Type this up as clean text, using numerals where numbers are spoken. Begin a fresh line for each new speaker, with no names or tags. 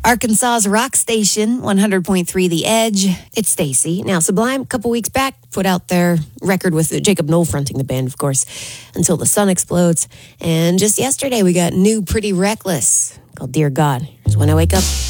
Arkansas's rock station, 100.3 The Edge. It's Stacy. Now, Sublime, a couple weeks back, put out their record with Jacob Noel fronting the band, of course, Until the Sun Explodes. And just yesterday, we got new Pretty Reckless called Dear God. Here's When I Wake Up.